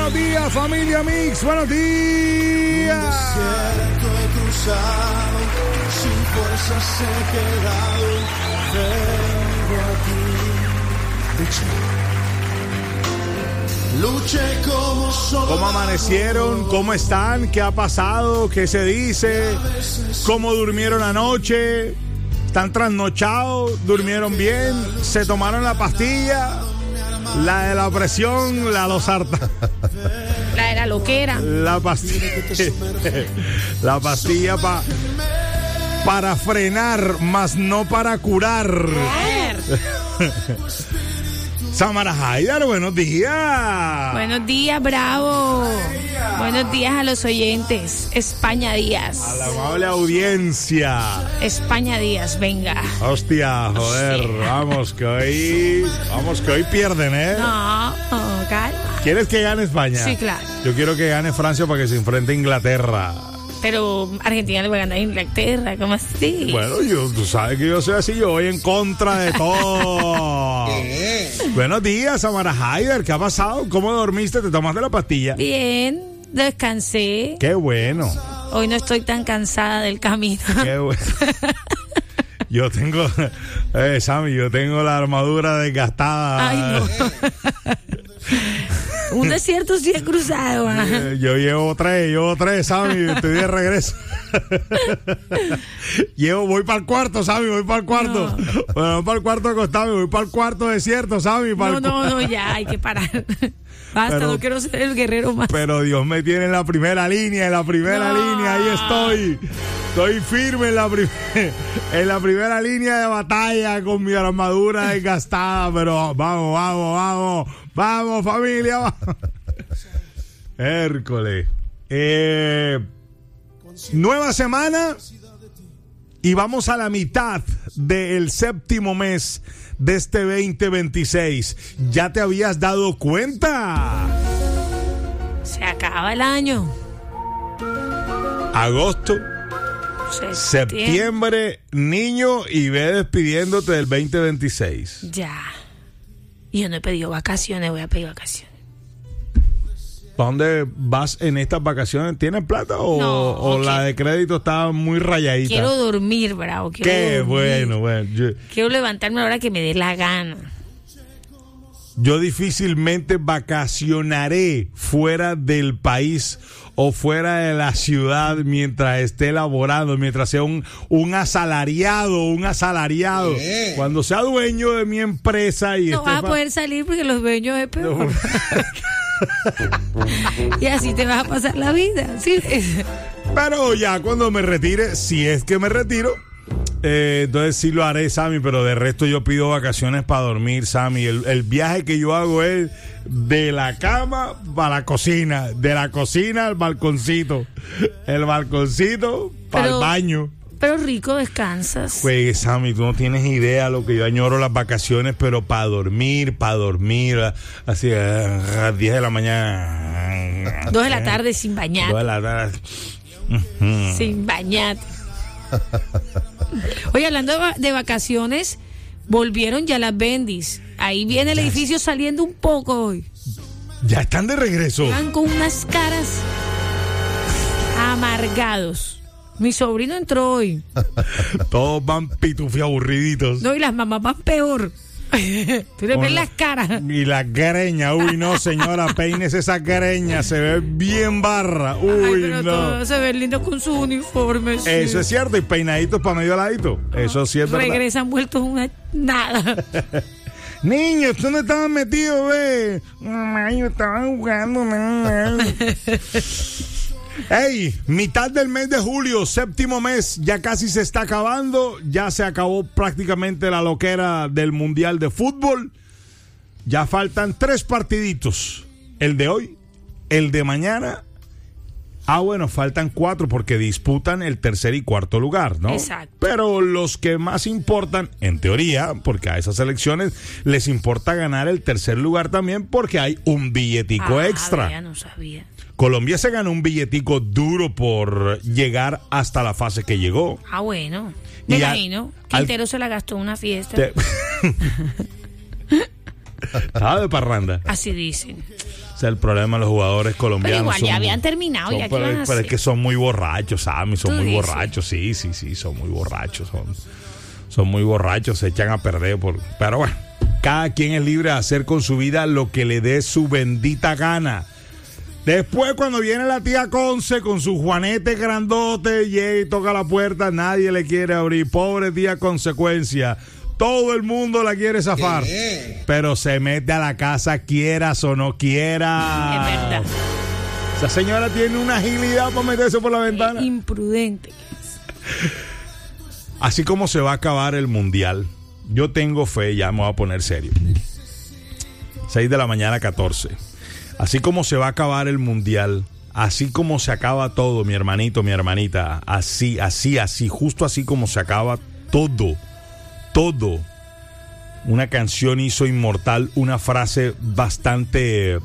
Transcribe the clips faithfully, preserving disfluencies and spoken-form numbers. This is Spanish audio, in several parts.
Buenos días, familia Mix. Buenos días. Un desierto he cruzado, sin fuerzas he quedado. Vengo a ti. Luché como solo. ¿Cómo amanecieron? ¿Cómo están? ¿Qué ha pasado? ¿Qué se dice? ¿Cómo durmieron anoche? ¿Están trasnochados? ¿Durmieron bien? ¿Se tomaron la pastilla? La de la presión, la losartán. La de la loquera. La pastilla. La pastilla pa, para frenar, más no para curar. Samara Haidar, buenos días. Buenos días, Bravo. Buenos días a los oyentes. España Díaz. A la amable audiencia. España Díaz, venga. Hostia, joder, Hostia. vamos que hoy, vamos que hoy pierden, ¿eh? No, no, calma. ¿Quieres que gane España? Sí, claro. Yo quiero que gane Francia para que se enfrente a Inglaterra. Pero Argentina le va a ganar a Inglaterra, ¿cómo así? Bueno, yo, tú sabes que yo soy así, yo voy en contra de todo. Buenos días, Samara Haidar, ¿qué ha pasado? ¿Cómo dormiste? ¿Te tomaste la pastilla? Bien, descansé. Qué bueno. Hoy no estoy tan cansada del camino. Qué bueno. Yo tengo, eh, Sammy, yo tengo la armadura desgastada. Ay, no. Un desierto sí he cruzado. ¿eh? Yo llevo tres, llevo tres, Sammy, estoy de regreso. Llevo, voy para el cuarto, Sammy, voy para el cuarto. No. Bueno, voy para el cuarto acostado, voy para el cuarto desierto, Sammy. No, no, no, ya, hay que parar. Basta, pero, no quiero ser el guerrero más. Pero Dios me tiene en la primera línea, en la primera no. línea, ahí estoy. Estoy firme en la, prim- en la primera línea de batalla con mi armadura desgastada, pero vamos, vamos, vamos, vamos familia, vamos. Hércules. Eh, nueva semana y vamos a la mitad del séptimo mes de este veinte veintiséis. ¿Ya te habías dado cuenta? Se acaba el año. Agosto. Septiembre. Septiembre, niño, y ve despidiéndote del veinte veintiséis. Ya. Yo no he pedido vacaciones, voy a pedir vacaciones. ¿Para dónde vas en estas vacaciones? ¿Tienes plata o, no, o okay. la de crédito está muy rayadita? Quiero dormir, Bravo. Quiero Qué dormir. bueno, bueno. Yo, quiero levantarme a la hora que me dé la gana. Yo difícilmente vacacionaré fuera del país o fuera de la ciudad mientras esté laborando, mientras sea un, un asalariado, un asalariado. Yeah. Cuando sea dueño de mi empresa y no esté vas fa- a poder salir porque los dueños es peor. Y así te vas a pasar la vida, ¿sí? Pero ya cuando me retire, si es que me retiro, eh, entonces sí lo haré, Sammy, pero de resto yo pido vacaciones para dormir, Sammy. El, el viaje que yo hago es de la cama para la cocina, de la cocina al balconcito, el balconcito para el baño. Pero rico, descansas. Pues, Sammy, tú no tienes idea lo que yo añoro las vacaciones, pero para dormir, para dormir, así a las diez de la mañana. Dos de la tarde sin bañar. Dos de la tarde. Sin bañar. Oye, hablando de vacaciones, volvieron ya las bendis. Ahí viene el edificio saliendo un poco hoy. Ya están de regreso. Están con unas caras amargados. Mi sobrino entró hoy. Todos van pitufi aburriditos. No, y las mamás van peor. Tú le ves las caras. Y la greña, uy, no, señora, peines esa greña, se ve bien barra. Uy, ay, pero no. Todos se ven lindos con sus uniformes. Eso sí. es cierto, y peinaditos para medio ladito. Eso sí es verdad. Regresan vueltos una nada. Niños, ¿dónde estaban metidos, ve? Mamá, yo estaba jugando, mamá. Hey, mitad del mes de julio, séptimo mes, ya casi se está acabando, ya se acabó prácticamente la loquera del Mundial de Fútbol, ya faltan tres partiditos, el de hoy, el de mañana, ah bueno, faltan cuatro porque disputan el tercer y cuarto lugar, ¿no? Exacto. Pero los que más importan, en teoría, porque a esas elecciones les importa ganar el tercer lugar también porque hay un billetico ah, extra. Ya no sabía. Colombia se ganó un billetico duro por llegar hasta la fase que llegó. Ah, bueno. Me y imagino. Al, Quintero al, se la gastó en una fiesta. Te... Estaba de parranda. Así dicen. O sea, el problema de los jugadores colombianos. Pero igual son ya muy- habían terminado, son- ya que pero, iban a pero es hacer. que son muy borrachos, Sammy, son Tú muy dices. borrachos, sí, sí, sí, son muy borrachos, son, son muy borrachos, se echan a perder. Por, pero bueno, cada quien es libre de hacer con su vida lo que le dé su bendita gana. Después, cuando viene la tía Conce con su juanete grandote, llega y toca la puerta, nadie le quiere abrir. Pobre tía Consecuencia. Todo el mundo la quiere zafar. Pero se mete a la casa, quieras o no quieras. Es verdad. Esa señora tiene una agilidad para meterse por la ventana. Imprudente. Así como se va a acabar el mundial, yo tengo fe, ya me voy a poner serio. seis de la mañana, catorce. Así como se va a acabar el mundial, así como se acaba todo, mi hermanito, mi hermanita, así, así, así, justo así como se acaba todo, todo. Una canción hizo inmortal una frase bastante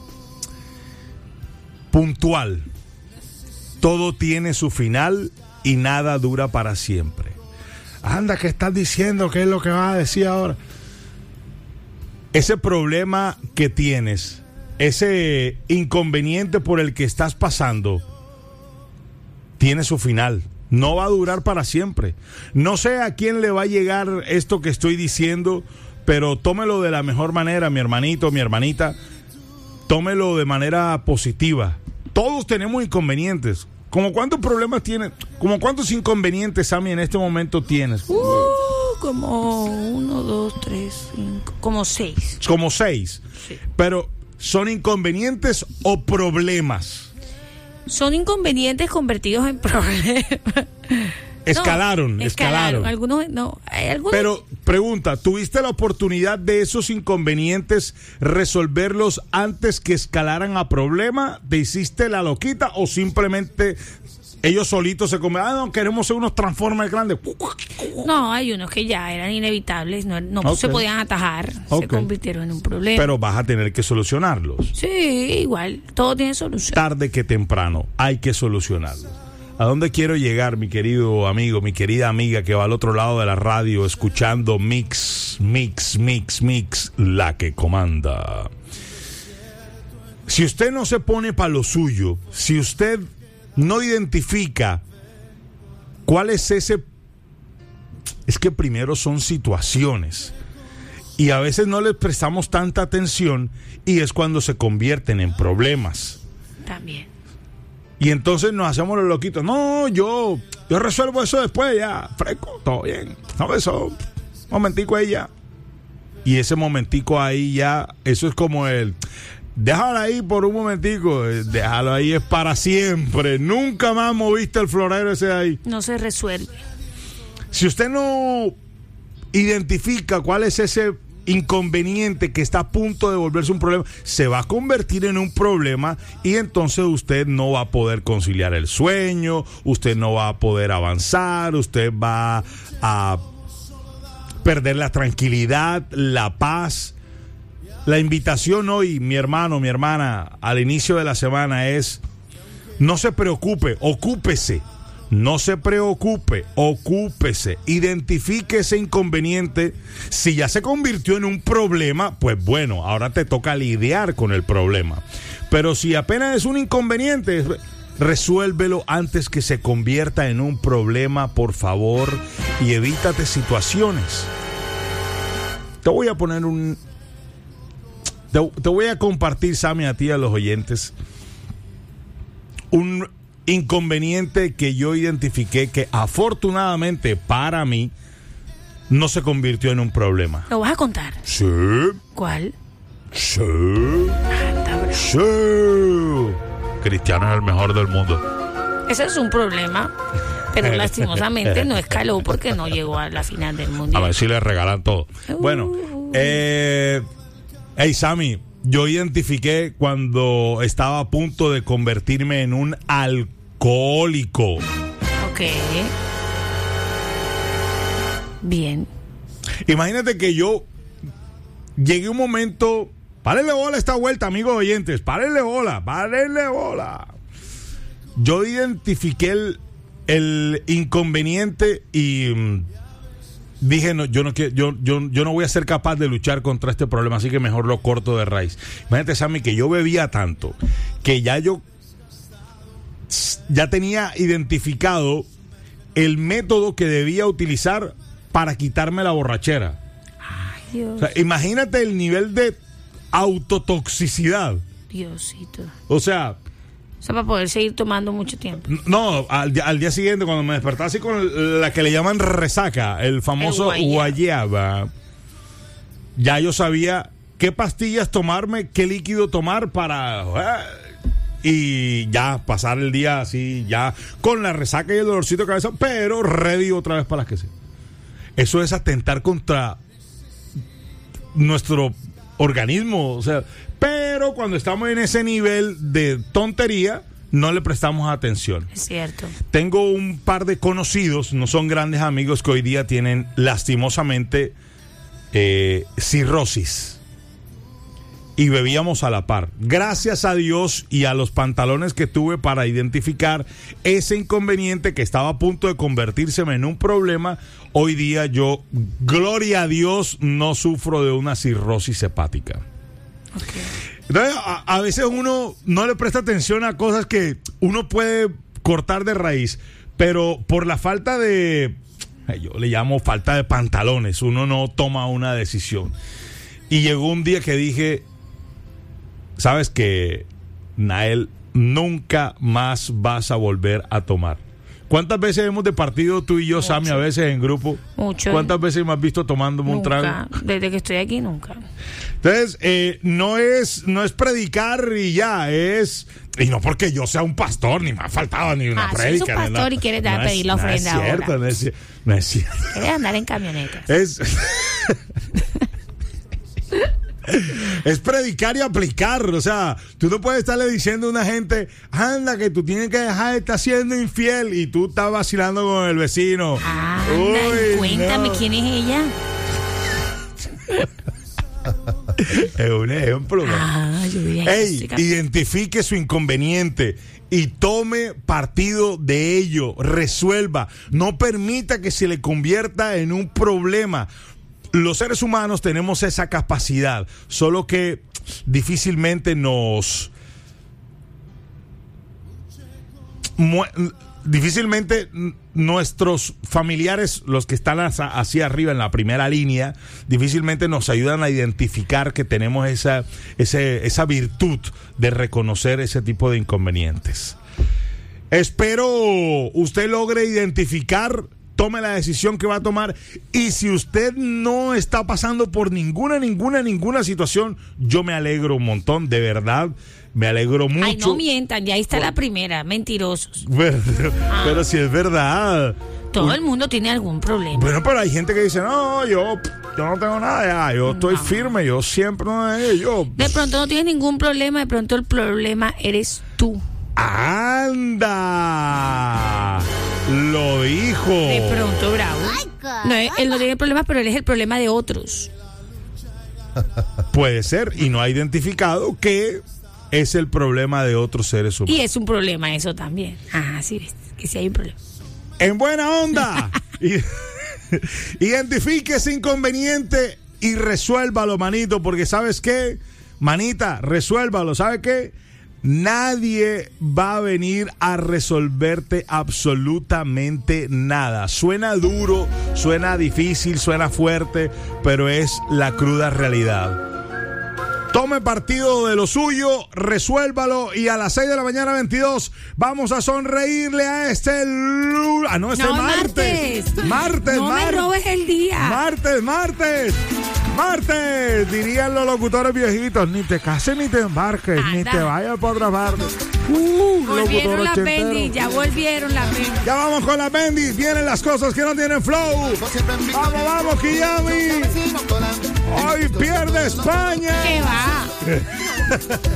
puntual. Todo tiene su final y nada dura para siempre. Anda, ¿qué estás diciendo? ¿Qué es lo que vas a decir ahora? Ese problema que tienes, ese inconveniente por el que estás pasando, tiene su final. No va a durar para siempre. No sé a quién le va a llegar esto que estoy diciendo, pero tómelo de la mejor manera, mi hermanito, mi hermanita. Tómelo de manera positiva. Todos tenemos inconvenientes. ¿Cómo cuántos problemas tienes? ¿Cómo cuántos inconvenientes, Sammy, en este momento tienes? Uh, como uno, dos, tres, cinco, como seis. Como seis. Sí. Pero, ¿son inconvenientes o problemas? Son inconvenientes convertidos en problemas. Escalaron, No, escalaron. Algunos, no, hay algunos. Pero, pregunta, ¿tuviste la oportunidad de esos inconvenientes resolverlos antes que escalaran a problema? ¿Te hiciste la loquita o simplemente ellos solitos se comen? Ah, no, queremos ser unos Transformers grandes. No, hay unos que ya eran inevitables, no, no Ok. se podían atajar, Ok. se convirtieron en un problema. Pero vas a tener que solucionarlos. Sí, igual, todo tiene solución. Tarde que temprano, hay que solucionarlos. ¿A dónde quiero llegar, mi querido amigo, mi querida amiga que va al otro lado de la radio escuchando Mix, Mix, Mix, Mix, la que comanda? Si usted no se pone para lo suyo, si usted no identifica cuál es ese... Es que primero son situaciones y a veces no les prestamos tanta atención y es cuando se convierten en problemas. También. Y entonces nos hacemos los loquitos. No, yo, yo resuelvo eso después ya. Fresco, todo bien. No, eso, momentico ahí ya. Y ese momentico ahí ya, eso es como el... Déjalo ahí por un momentico. Déjalo ahí, es para siempre. Nunca más moviste el florero ese de ahí. No se resuelve. Si usted no identifica cuál es ese inconveniente que está a punto de volverse un problema, se va a convertir en un problema y entonces usted no va a poder conciliar el sueño, usted no va a poder avanzar, usted va a perder la tranquilidad, la paz. La invitación hoy, mi hermano, mi hermana, al inicio de la semana es: no se preocupe, ocúpese. No se preocupe, ocúpese, identifique ese inconveniente. Si ya se convirtió en un problema, pues bueno, ahora te toca lidiar con el problema. Pero si apenas es un inconveniente, resuélvelo antes que se convierta en un problema, por favor, y evítate situaciones. Te voy a poner un... Te, te voy a compartir, Sammy, a ti y a los oyentes, un inconveniente que yo identifiqué que afortunadamente para mí no se convirtió en un problema. ¿Lo vas a contar? Sí, ¿Cuál? sí, Anda, bro. sí. Cristiano es el mejor del mundo. Ese es un problema, pero lastimosamente no escaló porque no llegó a la final del A mundial. ver si le regalan todo. Bueno, eh, hey Sammy, yo identifiqué cuando estaba a punto de convertirme en un alcohólico. Ok. Bien. Imagínate que yo llegué a un momento... Párenle bola a esta vuelta, amigos oyentes. Párenle bola, párenle bola. Yo identifiqué el, el inconveniente y mm, dije, no, yo no quiero, yo, yo, yo no voy a ser capaz de luchar contra este problema, así que mejor lo corto de raíz. Imagínate, Sammy, que yo bebía tanto que ya yo ya tenía identificado el método que debía utilizar para quitarme la borrachera. Ay, Dios. O sea, imagínate el nivel de autotoxicidad. Diosito. O sea, O sea, para poder seguir tomando mucho tiempo. no, al, al día siguiente cuando me despertaba así con la que le llaman resaca, el famoso El guayaba. guayaba, ya yo sabía qué pastillas tomarme, qué líquido tomar para... Y ya pasar el día así, ya con la resaca y el dolorcito de cabeza, pero ready otra vez para las que sea. Eso es atentar contra nuestro organismo, o sea, pero cuando estamos en ese nivel de tontería, no le prestamos atención. Es cierto. Tengo un par de conocidos, no son grandes amigos, que hoy día tienen lastimosamente eh, cirrosis. Y bebíamos a la par. Gracias a Dios y a los pantalones que tuve para identificar ese inconveniente que estaba a punto de convertírseme en un problema, hoy día yo, gloria a Dios, no sufro de una cirrosis hepática. Okay. Entonces, a, a veces uno no le presta atención a cosas que uno puede cortar de raíz, pero por la falta de, yo le llamo falta de pantalones, uno no toma una decisión. Y llegó un día que dije, sabes que, Nael, nunca más vas a volver a tomar. ¿Cuántas veces hemos departido tú y yo, Mucho. Sammy, a veces en grupo? Mucho. ¿Cuántas veces me has visto tomándome un Nunca. trago? Desde que estoy aquí, nunca. Entonces, eh, no es no es predicar y ya, es... Y no porque yo sea un pastor, ni me ha faltado ni una ah, prédica. Si eres un pastor no, y quieres dar, no pedir es, la ofrenda no es cierto, ahora. No es, no es cierto. Quieres andar en camionetas. Es... Es predicar y aplicar. O sea, tú no puedes estarle diciendo a una gente, anda, que tú tienes que dejar de estar siendo infiel, y tú estás vacilando con el vecino. Anda, Uy, cuéntame, no. ¿quién es ella? Es un ejemplo, ¿no? Ah, yo vi Ey, identifique su inconveniente y tome partido de ello, resuelva, no permita que se le convierta en un problema. Los seres humanos tenemos esa capacidad, solo que difícilmente nos... Mu- difícilmente nuestros familiares, los que están hacia arriba en la primera línea, difícilmente nos ayudan a identificar que tenemos esa, ese, esa virtud de reconocer ese tipo de inconvenientes. Espero usted logre identificar, tome la decisión que va a tomar, y si usted no está pasando por ninguna, ninguna, ninguna situación, yo me alegro un montón, de verdad, me alegro mucho. Ay, no mientan, ya ahí está la primera, mentirosos. Pero, Ah. pero si es verdad. Todo Uy, el mundo tiene algún problema. Bueno, pero hay gente que dice, no, yo, yo no tengo nada ya, yo estoy No. firme, yo siempre no yo. De pronto no tienes ningún problema, de pronto el problema eres tú. ¡Anda! Lo dijo. De pronto, bravo. No, él no tiene problemas, pero él es el problema de otros. Puede ser, y no ha identificado que es el problema de otros seres humanos. Y es un problema eso también. Ajá, sí, ves, que sí hay un problema. En buena onda, identifique ese inconveniente y resuélvalo, manito, porque ¿sabes qué? Manita, resuélvalo, ¿sabe qué? Nadie va a venir a resolverte absolutamente nada. Suena duro, suena difícil, suena fuerte, pero es la cruda realidad. Tome partido de lo suyo, resuélvalo, y a las seis de la mañana veintidós vamos a sonreírle a este lunes. Ah, no, este No, martes. martes. Martes, No me martes. robes el día. Martes, martes. Martes, dirían los locutores viejitos, ni te cases ni te embarques, Anda. ni te vayas por otra parte. Uh, Volvieron locutor las ochentero. bendis, ya volvieron las bendis. Ya vamos con las bendis, vienen las cosas que no tienen flow. Vamos, vamos, Kiyami. Hoy pierde España. ¿Qué va?